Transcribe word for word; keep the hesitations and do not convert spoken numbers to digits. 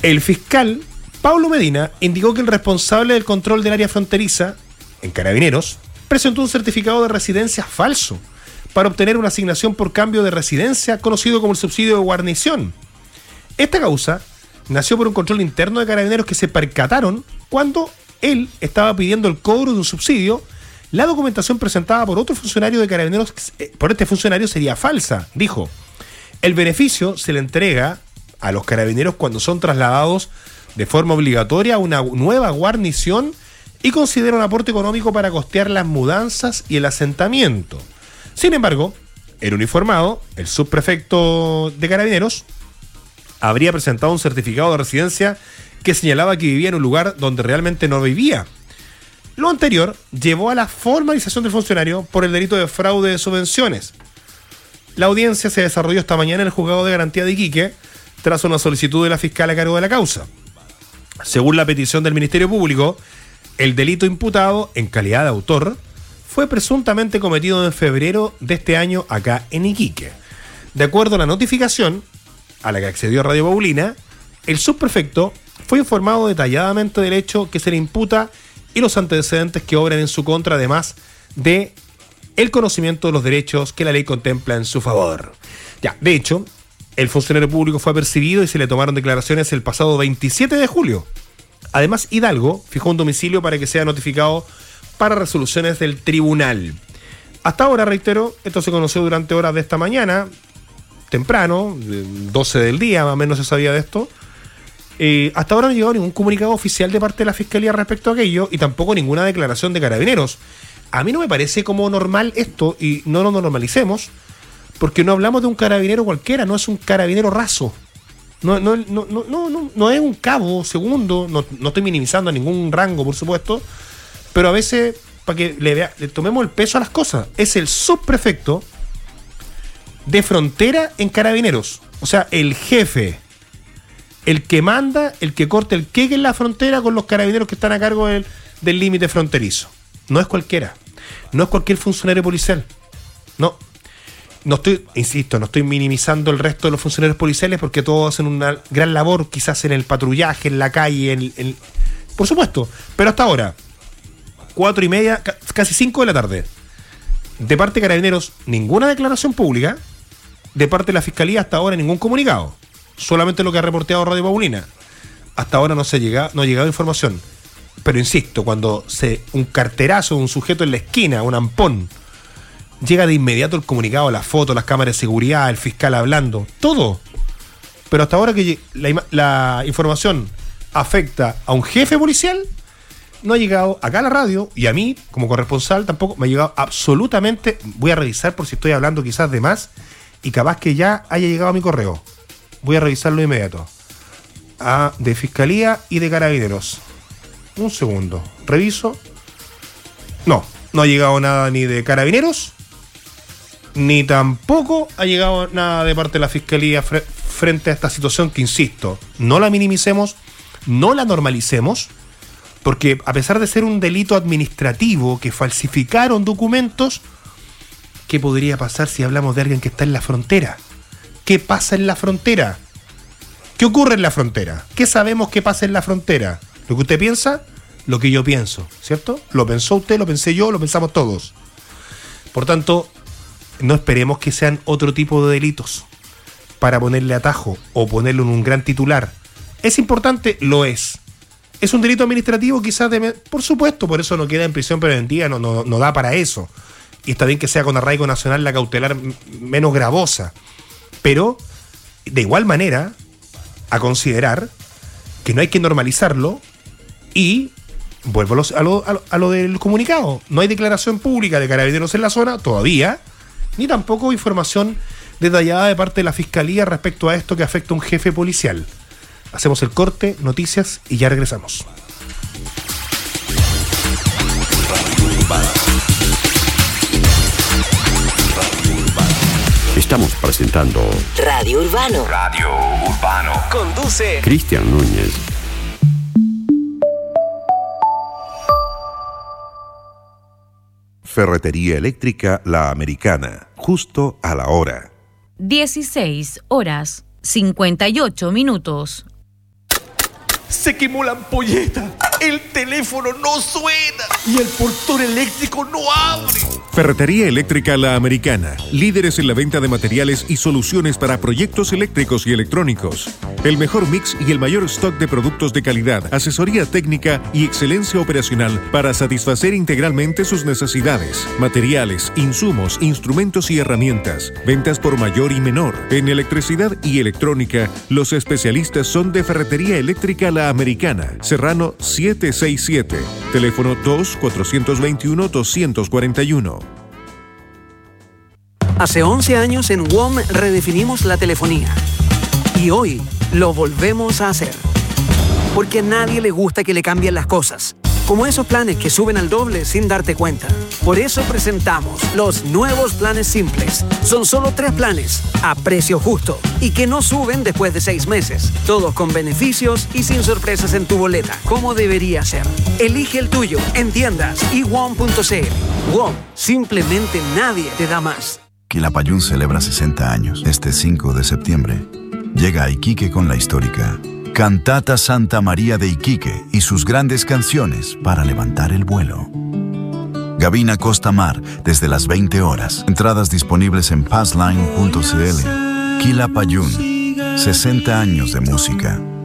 El fiscal Pablo Medina indicó que el responsable del control del área fronteriza, en Carabineros, presentó un certificado de residencia falso para obtener una asignación por cambio de residencia, conocido como el subsidio de guarnición. Esta causa nació por un control interno de Carabineros que se percataron cuando él estaba pidiendo el cobro de un subsidio. La documentación presentada por otro funcionario de Carabineros, por este funcionario, sería falsa. Dijo, el beneficio se le entrega a los carabineros cuando son trasladados de forma obligatoria a una nueva guarnición y considera un aporte económico para costear las mudanzas y el asentamiento. Sin embargo, el uniformado, el subprefecto de Carabineros, habría presentado un certificado de residencia que señalaba que vivía en un lugar donde realmente no vivía. Lo anterior llevó a la formalización del funcionario por el delito de fraude de subvenciones. La audiencia se desarrolló esta mañana en el juzgado de garantía de Iquique, tras una solicitud de la fiscal a cargo de la causa. Según la petición del Ministerio Público, el delito imputado, en calidad de autor, fue presuntamente cometido en febrero de este año acá en Iquique. De acuerdo a la notificación a la que accedió Radio Paulina, el subprefecto fue informado detalladamente del hecho que se le imputa y los antecedentes que obran en su contra, además de el conocimiento de los derechos que la ley contempla en su favor. Ya, de hecho, el funcionario público fue apercibido y se le tomaron declaraciones el pasado veintisiete de julio. Además, Hidalgo fijó un domicilio para que sea notificado para resoluciones del tribunal. Hasta ahora, reitero, esto se conoció durante horas de esta mañana, temprano, doce del día, más o menos se sabía de esto. Eh, hasta ahora no ha llegado ningún comunicado oficial de parte de la Fiscalía respecto a aquello y tampoco ninguna declaración de Carabineros. A mí no me parece como normal esto y no lo normalicemos, porque no hablamos de un carabinero cualquiera, no es un carabinero raso. No, no, no, no, no, no, no es un cabo, segundo, no, no estoy minimizando a ningún rango, por supuesto, pero a veces, para que le, vea, le tomemos el peso a las cosas, es el subprefecto de frontera en Carabineros. O sea, el jefe, el que manda, el que corta el queque en la frontera con los carabineros que están a cargo del, del límite fronterizo. No es cualquiera, no es cualquier funcionario policial, no. No estoy, insisto, no estoy minimizando el resto de los funcionarios policiales porque todos hacen una gran labor, quizás en el patrullaje, en la calle, en, en, por supuesto. Pero hasta ahora, cuatro y media, casi cinco de la tarde, de parte de Carabineros, ninguna declaración pública, de parte de la Fiscalía hasta ahora ningún comunicado, solamente lo que ha reporteado Radio Paulina. Hasta ahora no se llega, no ha llegado información. Pero insisto, cuando se un carterazo de un sujeto en la esquina, un ampón, llega de inmediato el comunicado, la foto, las cámaras de seguridad, el fiscal hablando, todo. Pero hasta ahora que la, la información afecta a un jefe policial, no ha llegado acá a la radio, y a mí, como corresponsal, tampoco me ha llegado absolutamente. Voy a revisar por si estoy hablando quizás de más, y capaz que ya haya llegado a mi correo. Voy a revisarlo de inmediato. Ah, de Fiscalía y de Carabineros. Un segundo. Reviso. No, no ha llegado nada ni de Carabineros, ni tampoco ha llegado nada de parte de la Fiscalía fre- frente a esta situación que, insisto, no la minimicemos, no la normalicemos, porque a pesar de ser un delito administrativo que falsificaron documentos, ¿qué podría pasar si hablamos de alguien que está en la frontera? ¿Qué pasa en la frontera? ¿Qué ocurre en la frontera? ¿Qué sabemos que pasa en la frontera? Lo que usted piensa, lo que yo pienso, ¿cierto? Lo pensó usted, lo pensé yo, lo pensamos todos. Por tanto, no esperemos que sean otro tipo de delitos para ponerle atajo o ponerlo en un gran titular. ¿Es importante? Lo es. ¿Es un delito administrativo? Quizás, de, por supuesto, por eso no queda en prisión preventiva, no, no, no da para eso. Y está bien que sea con arraigo nacional la cautelar m- menos gravosa. Pero, de igual manera, a considerar que no hay que normalizarlo y vuelvo a lo, a lo, a lo, a lo del comunicado. No hay declaración pública de Carabineros en la zona todavía, ni tampoco información detallada de parte de la Fiscalía respecto a esto que afecta a un jefe policial. Hacemos el corte, noticias y ya regresamos. Estamos presentando Radio Urbano. Radio Urbano. Conduce Cristian Núñez. Ferretería Eléctrica La Americana, justo a la hora. dieciséis horas cincuenta y ocho minutos. Se quemó la ampolleta, el teléfono no suena y el portón eléctrico no abre. Ferretería Eléctrica La Americana, líderes en la venta de materiales y soluciones para proyectos eléctricos y electrónicos. El mejor mix y el mayor stock de productos de calidad, asesoría técnica y excelencia operacional para satisfacer integralmente sus necesidades. Materiales, insumos, instrumentos y herramientas. Ventas por mayor y menor. En electricidad y electrónica, los especialistas son de Ferretería Eléctrica La Americana, Serrano setecientos sesenta y siete, teléfono dos cuatro dos uno dos cuatro uno. Hace once años en W O M redefinimos la telefonía. Y hoy lo volvemos a hacer. Porque a nadie le gusta que le cambien las cosas. Como esos planes que suben al doble sin darte cuenta. Por eso presentamos los nuevos planes simples. Son solo tres planes, a precio justo, y que no suben después de seis meses. Todos con beneficios y sin sorpresas en tu boleta, como debería ser. Elige el tuyo en tiendas y w o m punto c l. W O M, simplemente nadie te da más. Quilapayún celebra sesenta años. Este cinco de septiembre llega a Iquique con la histórica Cantata Santa María de Iquique y sus grandes canciones para levantar el vuelo. Gavina Costa Mar desde las veinte horas. Entradas disponibles en passline punto c l. Quilapayún, sesenta años de música.